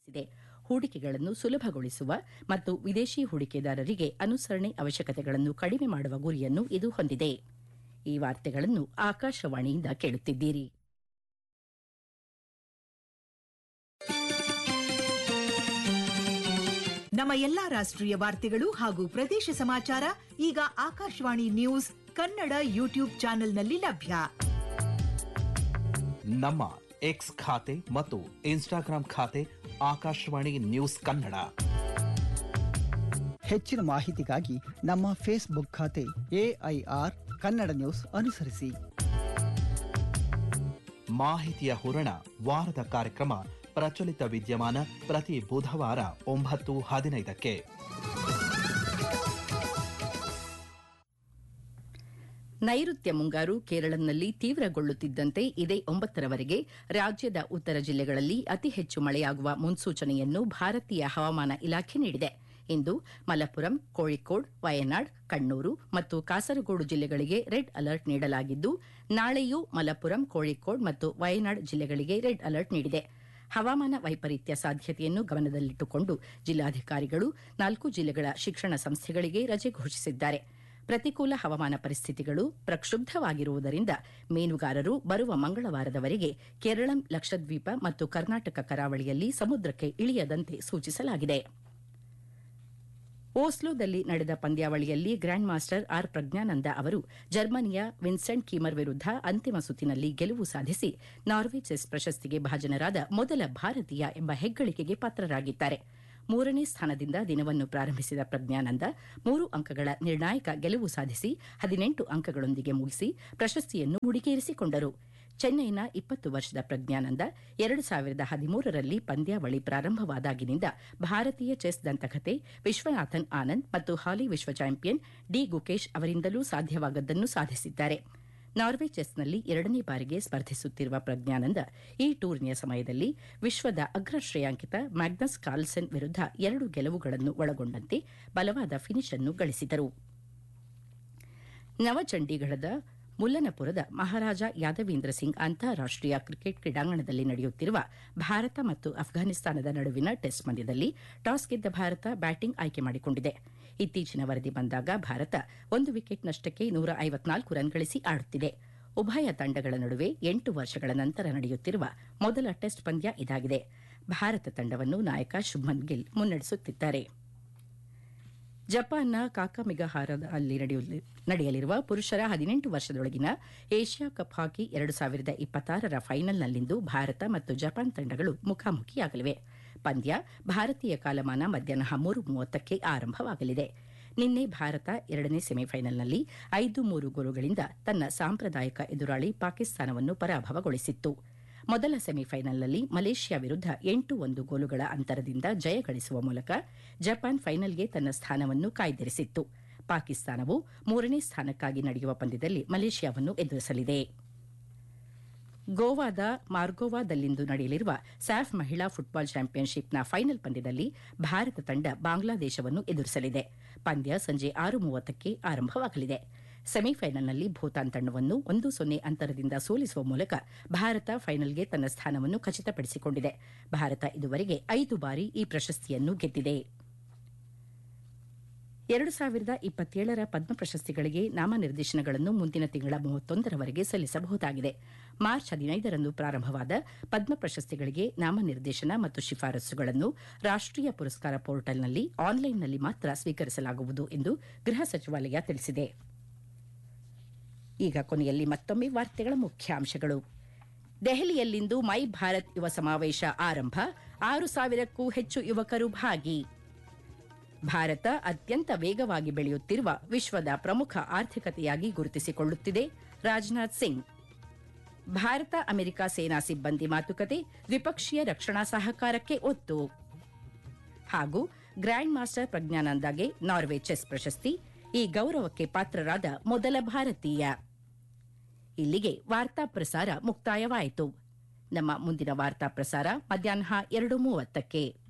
ತಿಳಿಸಿದೆ. ಹೂಡಿಕೆಗಳನ್ನು ಸುಲಭಗೊಳಿಸುವ ಮತ್ತು ವಿದೇಶಿ ಹೂಡಿಕೆದಾರರಿಗೆ ಅನುಸರಣೆ ಅವಶ್ಯಕತೆಗಳನ್ನು ಕಡಿಮೆ ಮಾಡುವ ಗುರಿಯನ್ನು ಇದು ಹೊಂದಿದೆ. ಈ ವಾರ್ತೆಗಳನ್ನು ಆಕಾಶವಾಣಿಯಿಂದ ಕೇಳುತ್ತಿದ್ದೀರಿ. ನಮ್ಮ ಎಲ್ಲಾ ರಾಷ್ಟ್ರೀಯ ವಾರ್ತೆಗಳು ಹಾಗೂ ಪ್ರದೇಶ ಸಮಾಚಾರ ಈಗ ಆಕಾಶವಾಣಿ ನ್ಯೂಸ್ ಕನ್ನಡ ಯೂಟ್ಯೂಬ್ ಚಾನೆಲ್ನಲ್ಲಿ ಲಭ್ಯ. ನಮ್ಮ ಎಕ್ಸ್ ಖಾತೆ ಮತ್ತು ಇನ್ಸ್ಟಾಗ್ರಾಂ ಖಾತೆ ಆಕಾಶವಾಣಿ ನ್ಯೂಸ್ ಕನ್ನಡ. ಹೆಚ್ಚಿನ ಮಾಹಿತಿಗಾಗಿ ನಮ್ಮ ಫೇಸ್ಬುಕ್ ಖಾತೆ AIR ಕನ್ನಡ ನ್ಯೂಸ್ ಅನುಸರಿಸಿ. ಮಾಹಿತಿಯ ಹೂರಣ ವಾರದ ಕಾರ್ಯಕ್ರಮ ಪ್ರಚಲಿತ ವಿದ್ಯಮಾನ ಪ್ರತಿ ಬುಧವಾರ 9:15ಕ್ಕೆ. ನೈಋತ್ಯ ಮುಂಗಾರು ಕೇರಳಂನಲ್ಲಿ ತೀವ್ರಗೊಳ್ಳುತ್ತಿದ್ದಂತೆ ಇದೇ 9ರವರೆಗೆ ರಾಜ್ಯದ ಉತ್ತರ ಜಿಲ್ಲೆಗಳಲ್ಲಿ ಅತಿ ಹೆಚ್ಚು ಮಳೆಯಾಗುವ ಮುನ್ಸೂಚನೆಯನ್ನು ಭಾರತೀಯ ಹವಾಮಾನ ಇಲಾಖೆ ನೀಡಿದೆ. ಇಂದು ಮಲಪ್ಪುರಂ, ಕೋಳಿಕೋಡ್, ವಯನಾಡ್, ಕಣ್ಣೂರು ಮತ್ತು ಕಾಸರಗೋಡು ಜಿಲ್ಲೆಗಳಿಗೆ ರೆಡ್ ಅಲರ್ಟ್ ನೀಡಲಾಗಿದ್ದು, ನಾಳೆಯೂ ಮಲಪ್ಪುರಂ, ಕೋಳಿಕೋಡ್ ಮತ್ತು ವಯನಾಡ್ ಜಿಲ್ಲೆಗಳಿಗೆ ರೆಡ್ ಅಲರ್ಟ್ ನೀಡಿದೆ. ಹವಾಮಾನ ವೈಪರೀತ್ಯ ಸಾಧ್ಯತೆಯನ್ನು ಗಮನದಲ್ಲಿಟ್ಟುಕೊಂಡು ಜಿಲ್ಲಾಧಿಕಾರಿಗಳು 4 ಜಿಲ್ಲೆಗಳ ಶಿಕ್ಷಣ ಸಂಸ್ಥೆಗಳಿಗೆ ರಜೆ ಘೋಷಿಸಿದ್ದಾರೆ. ಪ್ರತಿಕೂಲ ಹವಾಮಾನ ಪರಿಸ್ಥಿತಿಗಳು ಪ್ರಕ್ಷುಬ್ಧವಾಗಿರುವುದರಿಂದ ಮೀನುಗಾರರು ಬರುವ ಮಂಗಳವಾರದವರೆಗೆ ಕೇರಳಂ, ಲಕ್ಷದ್ವೀಪ ಮತ್ತು ಕರ್ನಾಟಕ ಕರಾವಳಿಯಲ್ಲಿ ಸಮುದ್ರಕ್ಕೆ ಇಳಿಯದಂತೆ ಸೂಚಿಸಲಾಗಿದೆ. ಓಸ್ಲೋದಲ್ಲಿ ನಡೆದ ಪಂದ್ಯಾವಳಿಯಲ್ಲಿ ಗ್ರ್ಯಾಂಡ್ ಮಾಸ್ಟರ್ ಆರ್ ಪ್ರಜ್ಞಾನಂದ ಅವರು ಜರ್ಮನಿಯ ವಿನ್ಸೆಂಟ್ ಕೀಮರ್ ವಿರುದ್ಧ ಅಂತಿಮ ಸುತ್ತಿನಲ್ಲಿ ಗೆಲುವು ಸಾಧಿಸಿ ನಾರ್ವೆ ಚೆಸ್ ಪ್ರಶಸ್ತಿಗೆ ಭಾಜನರಾದ ಮೊದಲ ಭಾರತೀಯ ಎಂಬ ಹೆಗ್ಗಳಿಕೆಗೆ ಪಾತ್ರರಾಗಿದ್ದಾರೆ. 3ನೇ ಸ್ಥಾನದಿಂದ ದಿನವನ್ನು ಪ್ರಾರಂಭಿಸಿದ ಪ್ರಜ್ಞಾನಂದ 3 ಅಂಕಗಳ ನಿರ್ಣಾಯಕ ಗೆಲುವು ಸಾಧಿಸಿ 18 ಅಂಕಗಳೊಂದಿಗೆ ಮುಗಿಸಿ ಪ್ರಶಸ್ತಿಯನ್ನು ಮುಡಿಗೇರಿಸಿಕೊಂಡರು. ಚೆನ್ನೈನ 20 ವರ್ಷದ ಪ್ರಜ್ಞಾನಂದ 2013ರಲ್ಲಿ ಪಂದ್ಯಾವಳಿ ಪ್ರಾರಂಭವಾದಾಗಿನಿಂದ ಭಾರತೀಯ ಚೆಸ್ ದಂತಕಥೆ ವಿಶ್ವನಾಥನ್ ಆನಂದ್ ಮತ್ತು ಹಾಲಿ ವಿಶ್ವ ಚಾಂಪಿಯನ್ ಡಿ ಗುಕೇಶ್ ಅವರಿಂದಲೂ ಸಾಧ್ಯವಾಗದ್ದನ್ನು ಸಾಧಿಸಿದ್ದಾರೆ. ನಾರ್ವೆ ಚೆಸ್ನಲ್ಲಿ 2ನೇ ಬಾರಿಗೆ ಸ್ಪರ್ಧಿಸುತ್ತಿರುವ ಪ್ರಜ್ಞಾನಂದ ಈ ಟೂರ್ನಿಯ ಸಮಯದಲ್ಲಿ ವಿಶ್ವದ ಅಗ್ರ ಶ್ರೇಯಾಂಕಿತ ಮ್ಯಾಗ್ನಸ್ ಕಾರ್ಲ್ಸನ್ ವಿರುದ್ಧ 2 ಗೆಲುವುಗಳನ್ನು ಒಳಗೊಂಡಂತೆ ಬಲವಾದ ಫಿನಿಶ್ ಅನ್ನು ಗಳಿಸಿದರು. ನವಚಂಡೀಗಢದ ಮುಲ್ಲನಪುರದ ಮಹಾರಾಜ ಯಾದವೀಂದ್ರ ಸಿಂಗ್ ಅಂತಾರಾಷ್ಟೀಯ ಕ್ರಿಕೆಟ್ ಕ್ರೀಡಾಂಗಣದಲ್ಲಿ ನಡೆಯುತ್ತಿರುವ ಭಾರತ ಮತ್ತು ಅಫ್ಘಾನಿಸ್ತಾನದ ನಡುವಿನ ಟೆಸ್ಟ್ ಪಂದ್ಯದಲ್ಲಿ ಟಾಸ್ ಗೆದ್ದ ಭಾರತ ಬ್ಯಾಟಿಂಗ್ ಆಯ್ಕೆ ಮಾಡಿಕೊಂಡಿದೆ. ಇತ್ತೀಚಿನ ವರದಿ ಬಂದಾಗ ಭಾರತ 1 ವಿಕೆಟ್ ನಷ್ಟಕ್ಕೆ 154 ರನ್ ಗಳಿಸಿ ಆಡುತ್ತಿದೆ. ಉಭಯ ತಂಡಗಳ ನಡುವೆ 8 ವರ್ಷಗಳ ನಂತರ ನಡೆಯುತ್ತಿರುವ ಮೊದಲ ಟೆಸ್ಟ್ ಪಂದ್ಯ ಇದಾಗಿದೆ. ಭಾರತ ತಂಡವನ್ನು ನಾಯಕ ಶುಭ್ಮನ್ ಗಿಲ್ ಮುನ್ನಡೆಸುತ್ತಿದ್ದಾರೆ. ಜಪಾನ್ನ ಕಾಕಾಮಿಗಹಾರದಲ್ಲಿ ನಡೆಯಲಿರುವ ಪುರುಷರ 18 ವರ್ಷದೊಳಗಿನ ಏಷ್ಯಾ ಕಪ್ ಹಾಕಿ 2026ರ ಫೈನಲ್ನಲ್ಲಿಂದು ಭಾರತ ಮತ್ತು ಜಪಾನ್ ತಂಡಗಳು ಮುಖಾಮುಖಿಯಾಗಲಿವೆ. ಪಂದ್ಯ ಭಾರತೀಯ ಕಾಲಮಾನ ಮಧ್ಯಾಹ್ನ 3:30ಕ್ಕೆ ಆರಂಭವಾಗಲಿದೆ. ನಿನ್ನೆ ಭಾರತ 2ನೇ ಸೆಮಿಫೈನಲ್ನಲ್ಲಿ 5-3 ಗೋಲುಗಳಿಂದ ತನ್ನ ಸಾಂಪ್ರದಾಯಿಕ ಎದುರಾಳಿ ಪಾಕಿಸ್ತಾನವನ್ನು ಪರಾಭವಗೊಳಿಸಿತ್ತು. ಮೊದಲ ಸೆಮಿಫೈನಲ್ನಲ್ಲಿ ಮಲೇಷ್ಯಾ ವಿರುದ್ಧ 8-1 ಗೋಲುಗಳ ಅಂತರದಿಂದ ಜಯ ಗಳಿಸುವ ಮೂಲಕ ಜಪಾನ್ ಫೈನಲ್ಗೆ ತನ್ನ ಸ್ಥಾನವನ್ನು ಕಾಯ್ದಿರಿಸಿತ್ತು. ಪಾಕಿಸ್ತಾನವು 3ನೇ ಸ್ಥಾನಕ್ಕಾಗಿ ನಡೆಯುವ ಪಂದ್ಯದಲ್ಲಿ ಮಲೇಷ್ಯಾವನ್ನು ಎದುರಿಸಲಿದೆ. ಗೋವಾದ ಮಾರ್ಗೋವಾದಲ್ಲಿಂದು ನಡೆಯಲಿರುವ ಸ್ಯಾಫ್ ಮಹಿಳಾ ಫುಟ್ಬಾಲ್ ಚಾಂಪಿಯನ್ಶಿಪ್ನ ಫೈನಲ್ ಪಂದ್ಯದಲ್ಲಿ ಭಾರತ ತಂಡ ಬಾಂಗ್ಲಾದೇಶವನ್ನು ಎದುರಿಸಲಿದೆ. ಪಂದ್ಯ ಸಂಜೆ 6:30ಕ್ಕೆ ಆರಂಭವಾಗಲಿದೆ. ಸೆಮಿಫೈನಲ್ನಲ್ಲಿ ಭೂತಾನ್ ತಂಡವನ್ನು 1-0 ಅಂತರದಿಂದ ಸೋಲಿಸುವ ಮೂಲಕ ಭಾರತ ಫೈನಲ್ಗೆ ತನ್ನ ಸ್ಥಾನವನ್ನು ಖಚಿತಪಡಿಸಿಕೊಂಡಿದೆ. ಭಾರತ ಇದುವರೆಗೆ 5 ಬಾರಿ ಈ ಪ್ರಶಸ್ತಿಯನ್ನು ಗೆದ್ದಿದೆ. 2027ರ ಪದ್ಮ ಪ್ರಶಸ್ತಿಗಳಿಗೆ ನಾಮನಿರ್ದೇಶನಗಳನ್ನು ಮುಂದಿನ ತಿಂಗಳ 31ರವರೆಗೆ ಸಲ್ಲಿಸಬಹುದಾಗಿದೆ. ಮಾರ್ಚ್ 15ರಂದು ಪ್ರಾರಂಭವಾದ ಪದ್ಮ ಪ್ರಶಸ್ತಿಗಳಿಗೆ ನಾಮನಿರ್ದೇಶನ ಮತ್ತು ಶಿಫಾರಸುಗಳನ್ನು ರಾಷ್ಟೀಯ ಪುರಸ್ಕಾರ ಪೋರ್ಟಲ್ನಲ್ಲಿ ಆನ್ಲೈನ್ನಲ್ಲಿ ಮಾತ್ರ ಸ್ವೀಕರಿಸಲಾಗುವುದು ಎಂದು ಗೃಹ ಸಚಿವಾಲಯ ತಿಳಿಸಿದೆ. ಈಗ ಕೊನೆಯಲ್ಲಿ ಮತ್ತೊಮ್ಮೆ ವಾರ್ತೆಗಳ ಮುಖ್ಯಾಂಶಗಳು. ದೆಹಲಿಯಲ್ಲಿಂದು ಮೈ ಭಾರತ್ ಯುವ ಸಮಾವೇಶ ಆರಂಭ, 6,000ಕ್ಕೂ ಹೆಚ್ಚು ಯುವಕರು ಭಾಗಿ. ಭಾರತ ಅತ್ಯಂತ ವೇಗವಾಗಿ ಬೆಳೆಯುತ್ತಿರುವ ವಿಶ್ವದ ಪ್ರಮುಖ ಆರ್ಥಿಕತೆಯಾಗಿ ಗುರುತಿಸಿಕೊಳ್ಳುತ್ತಿದೆ, ರಾಜನಾಥ್ ಸಿಂಗ್. ಭಾರತ ಅಮೆರಿಕ ಸೇನಾ ಸಿಬ್ಬಂದಿ ಮಾತುಕತೆ, ದ್ವಿಪಕ್ಷೀಯ ರಕ್ಷಣಾ ಸಹಕಾರಕ್ಕೆ ಒತ್ತು. ಹಾಗೂ ಗ್ರ್ಯಾಂಡ್ ಮಾಸ್ಟರ್ ಪ್ರಜ್ಞಾನಂದಗೆ ನಾರ್ವೆ ಚೆಸ್ ಪ್ರಶಸ್ತಿ, ಈ ಗೌರವಕ್ಕೆ ಪಾತ್ರರಾದ ಮೊದಲ ಭಾರತೀಯ. ಇಲ್ಲಿಗೆ ವಾರ್ತಾ ಪ್ರಸಾರ ಮುಕ್ತಾಯವಾಯಿತು. ನಮ್ಮ ಮುಂದಿನ ವಾರ್ತಾ ಪ್ರಸಾರ ಮಧ್ಯಾಹ್ನ 2:30ಕ್ಕೆ.